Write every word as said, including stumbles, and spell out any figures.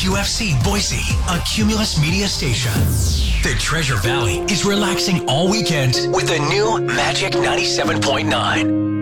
Q F C Boise, a Cumulus Media station. The Treasure Valley is relaxing all weekend with the new Magic ninety-seven point nine.